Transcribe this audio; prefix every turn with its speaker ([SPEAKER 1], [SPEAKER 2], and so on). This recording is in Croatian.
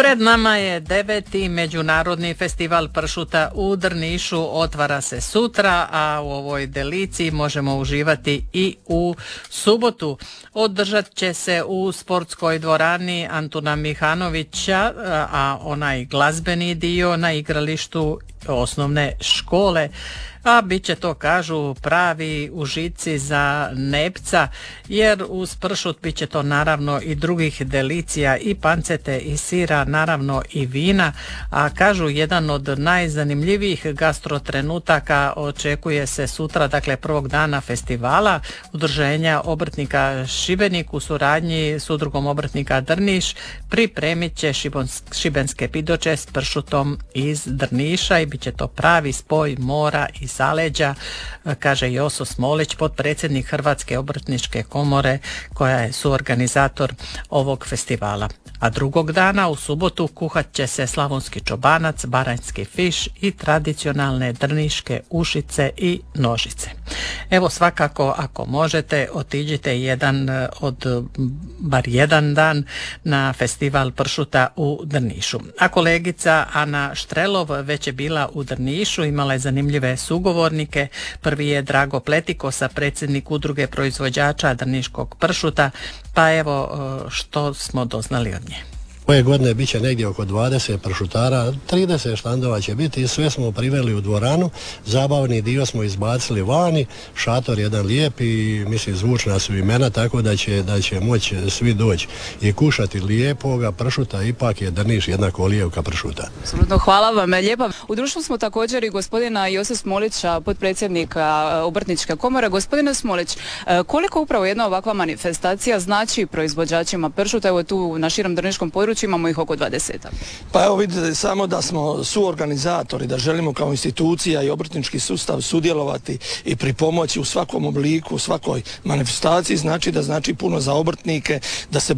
[SPEAKER 1] Pred nama je 9. Međunarodni festival pršuta u Drnišu, otvara se sutra, a u ovoj deliciji možemo uživati i u subotu. Održat će se u sportskoj dvorani Antuna Mihanovića, a onaj glazbeni dio na igralištu osnovne škole. A bit će to, kažu, pravi užici za nepca, jer uz pršut bit će to naravno i drugih delicija, i pancete, i sira, naravno i vina, a kažu jedan od najzanimljivijih gastrotrenutaka očekuje se sutra, dakle prvog dana festivala. Udruženja obrtnika Šibenik u suradnji s udrugom obrtnika Drniš pripremit će šibenske pidoče s pršutom iz Drniša i bit će to pravi spoj mora i zaleđa, kaže Joso Smolić, potpredsjednik Hrvatske obrtničke komore koja je suorganizator ovog festivala. A drugog dana u subotu kuhat će se slavonski čobanac, baranjski fiš i tradicionalne drniške ušice i nožice. Evo, svakako ako možete otiđite bar jedan dan na festival pršuta u Drnišu. A kolegica Ana Štrelov već je bila u Drnišu, imala je zanimljive sugovornike. Prvi je Drago Pletikosa, predsjednik udruge proizvođača drniškog pršuta, pa evo što smo doznali od nje.
[SPEAKER 2] Ove godine bit će negdje oko 20 pršutara, 30 štandova će biti i sve smo priveli u dvoranu. Zabavni dio smo izbacili vani, šator jedan lijep i mislim zvučna su imena, tako da će moći svi doći i kušati lijepoga pršuta. Ipak je Drniš jedna kolijevka pršuta.
[SPEAKER 3] Absolutno, hvala vam lijepa. U društvu smo također i gospodina Josa Smolića, potpredsjednika Obrtničke komore. Gospodine Smolić, koliko upravo jedna ovakva manifestacija znači proizvođačima pršuta? Evo tu na širom drniškom području imamo ih oko 20.
[SPEAKER 4] Pa evo vidite samo da smo suorganizatori, da želimo kao institucija i obrtnički sustav sudjelovati i pripomoći u svakom obliku, u svakoj manifestaciji, znači puno za obrtnike, da se